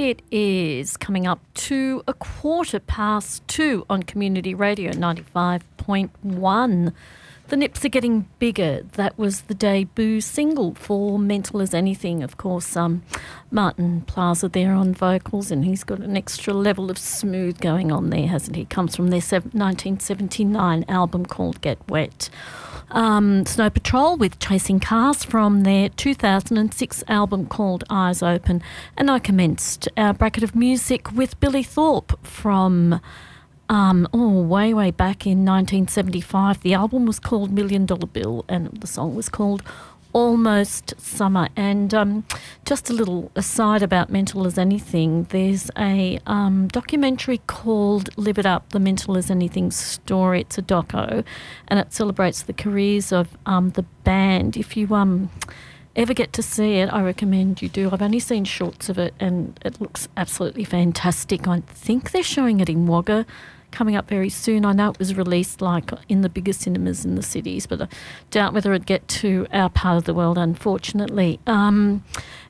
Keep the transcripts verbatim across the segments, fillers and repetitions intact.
It is coming up to a quarter past two on Community Radio ninety-five point one. The Nips are getting bigger. That was the debut single for Mental as Anything. Of course, um, Martin Plaza there on vocals, and he's got an extra level of smooth going on there, hasn't he? Comes from their nineteen seventy-nine album called Get Wet. Um, Snow Patrol with Chasing Cars from their two thousand six album called Eyes Open. And I commenced our bracket of music with Billy Thorpe from, um, oh, way, way back in nineteen seventy-five. The album was called Million Dollar Bill and the song was called Almost Summer. And um, just a little aside about Mental as Anything, there's a um, documentary called Live It Up, the Mental as Anything story. It's a doco and it celebrates the careers of um, the band. If you um, ever get to see it, I recommend you do. I've only seen shorts of it and it looks absolutely fantastic. I think they're showing it in Wagga coming up very soon. I know it was released like in the bigger cinemas in the cities, but I doubt whether it'd get to our part of the world, unfortunately. Um,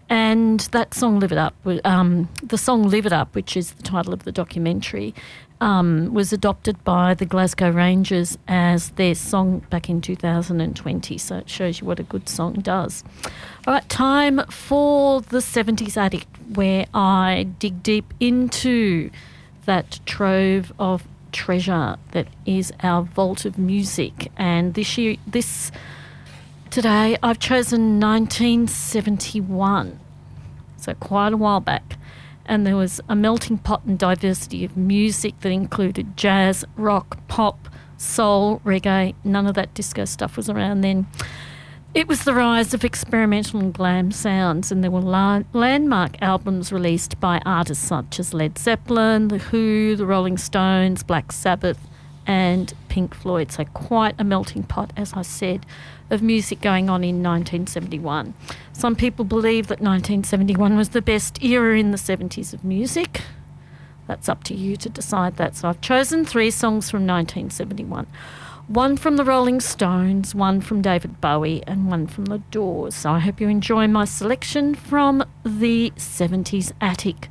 and that song, Live It Up, um, the song Live It Up, which is the title of the documentary, um, was adopted by the Glasgow Rangers as their song back in two thousand twenty, so it shows you what a good song does. All right, time for the seventies Attic, where I dig deep into that trove of treasure that is our vault of music. And this year, this today, I've chosen nineteen seventy-one, so quite a while back. And there was a melting pot and diversity of music that included jazz, rock, pop, soul, reggae. None of that disco stuff was around then. It was the rise of experimental and glam sounds, and there were la- landmark albums released by artists such as Led Zeppelin, The Who, The Rolling Stones, Black Sabbath and Pink Floyd. So quite a melting pot, as I said, of music going on in nineteen seventy-one. Some people believe that nineteen seventy-one was the best era in the seventies of music. That's up to you to decide that. So I've chosen three songs from nineteen seventy-one. One from the Rolling Stones, one from David Bowie and one from The Doors. So I hope you enjoy my selection from the seventies Attic.